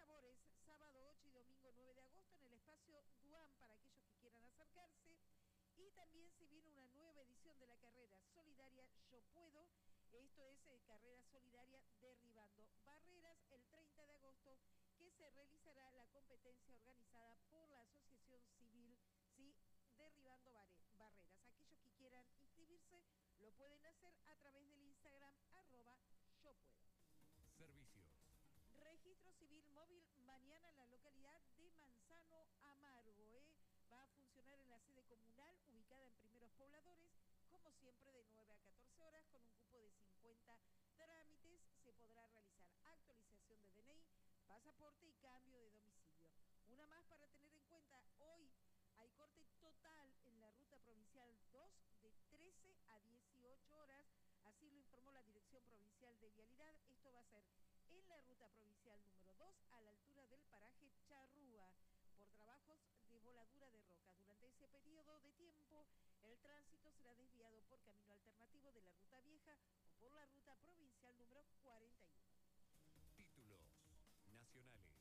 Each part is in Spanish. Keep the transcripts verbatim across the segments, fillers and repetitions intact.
Sabores, sábado ocho y domingo nueve de agosto en el espacio Duam para aquellos que quieran acercarse. Y también se viene una nueva edición de la carrera solidaria Yo Puedo. Esto es eh, carrera solidaria derribando barreras el treinta de agosto, que se realizará la competencia organizada por la Asociación Civil, ¿sí? Derribando barreras. Aquellos que quieran inscribirse lo pueden hacer a través del Instagram arroba Yo Puedo. Servicios. Registro civil móvil mañana en la localidad de Manzano Amargo. ¿eh? Va a funcionar en la sede comunal ubicada en Primeros Pobladores, como siempre de nueve a catorce horas, con un cupo de cincuenta trámites. Se podrá realizar actualización de D N I, pasaporte y cambio de domicilio. Una más para tener en cuenta: hoy hay corte total en la ruta provincial dos de trece a dieciocho horas, así lo informó la Dirección Provincial de Vialidad. Esto va a ser en la ruta provincial número dos, a la altura del paraje Charrúa, por trabajos de voladura de roca. Durante ese periodo de tiempo, el tránsito será desviado por camino alternativo de la ruta vieja o por la ruta provincial número cuarenta y uno. Títulos nacionales.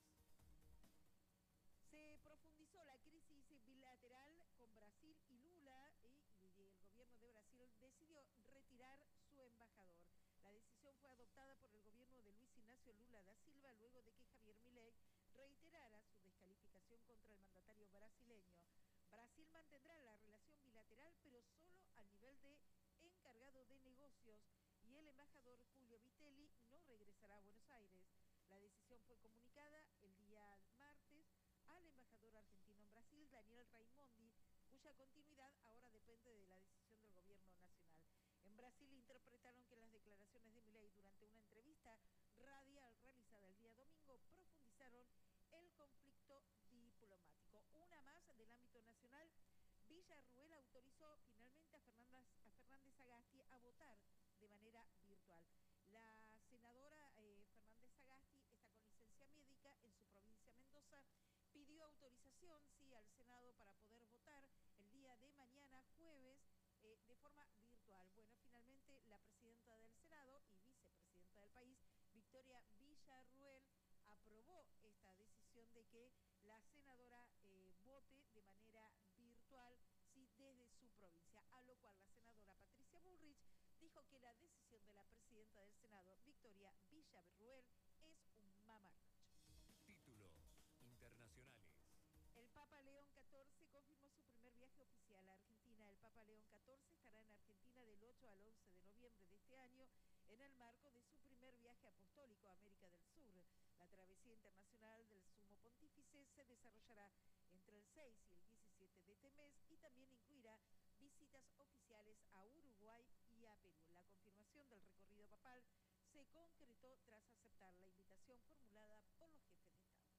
Se profundizó la crisis bilateral con Brasil y Lula, y el gobierno de Brasil decidió retirar su embajador. La decisión fue adoptada por el gobierno de Luis Ignacio Lula da Silva luego de que Javier Milei reiterara su descalificación contra el mandatario brasileño. Brasil mantendrá la relación bilateral, pero solo a nivel de encargado de negocios, y el embajador Julio Vitelli no regresará a Buenos Aires. La decisión fue comunicada el día martes al embajador argentino en Brasil, Daniel Raimondi, cuya continuidad ahora depende de la decisión del gobierno nacional. En Brasil interpretaron que las declaraciones de Milei durante una entrevista radial realizada el día domingo profundizaron el conflicto diplomático. Una más del ámbito nacional: Villarruel autorizó finalmente a Fernández, a Fernández Sagasti a votar de manera virtual. La senadora eh, Fernández Sagasti está con licencia médica en su provincia Mendoza. Pidió autorización, sí, al Senado para poder votar el día de mañana, jueves, eh, de forma virtual. Bueno, finalmente la presidenta del Senado y vicepresidenta del país, Victoria Villarruel, aprobó esta decisión de que la senadora eh, vote de manera virtual, sí, desde su provincia, a lo cual la senadora Patricia Bullrich dijo que la decisión de la presidenta del Senado, Victoria Villarruel, es un mamarracho. Títulos internacionales. El Papa León catorce confirmó su primer viaje oficial a Argentina. El Papa León catorce estará en Argentina del ocho al once de noviembre de este año en el marco de su primer viaje apostólico a América del Sur. La travesía internacional del Sumo Pontífice se desarrollará entre el seis y el diecisiete de este mes y también incluirá visitas oficiales a Uruguay y a Perú. La confirmación del recorrido papal se concretó tras aceptar la invitación formulada por los jefes de Estado.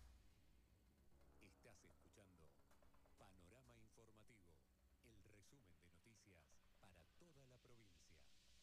Estás escuchando Panorama Informativo, el resumen de noticias para toda la provincia.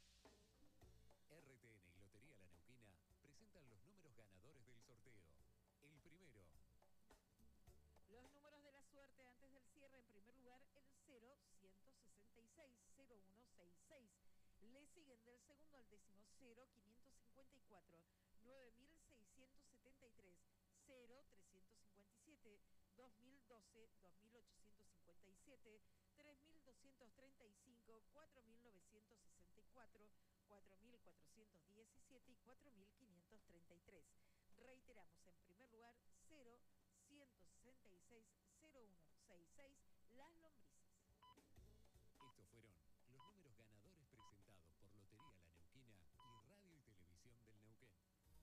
R T N y Lotería La Neuquina presentan los números ganadores del sorteo. El primero. Los números de la suerte antes del cierre: en primer lugar, el cero, ciento sesenta y seis, cero uno sesenta y seis. Le siguen del segundo al décimo cero, quinientos cincuenta y cuatro, nueve mil seiscientos setenta y tres, cero, trescientos cincuenta y siete, dos mil doce, dos mil ochocientos cincuenta y siete, tres mil doscientos treinta y cinco, cuatro mil novecientos sesenta y cuatro, cuatro mil cuatrocientos diecisiete y cuatro mil quinientos treinta y tres. Reiteramos: en primer lugar, cero, ciento sesenta y seis, cero uno sesenta y seis, Las Lombrices. Estos fueron los números ganadores presentados por Lotería La Neuquina y Radio y Televisión del Neuquén.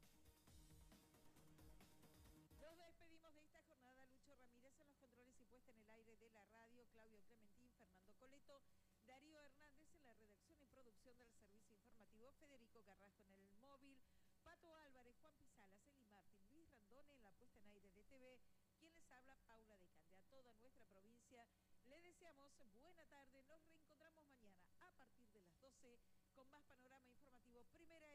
Nos despedimos de esta jornada. Lucho Ramírez en los controles y puesta en el aire de la radio, Claudio Clementín, Fernando Coleto, Darío Hernández en la redacción y producción del servicio informativo, Federico Carrasco en el móvil, Pato Álvarez, Juan Pisalas, Eli Martín, Luis Randone en la puesta en aire de T V. Quien les habla, Paula de Cande. A toda nuestra provincia le deseamos buena tarde. Nos reencontramos mañana a partir de las doce con más panorama informativo. Primera